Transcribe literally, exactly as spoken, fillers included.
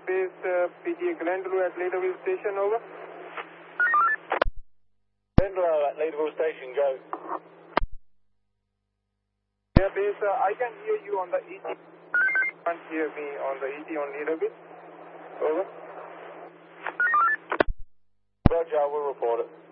base uh, P G A Glendalough at Leaderville Station, over. Glendalough at Leaderville Station, go. Yeah, base, uh, I can hear you on the E T. You can't hear me on the E T on Leaderville. Over. Roger, we'll report it.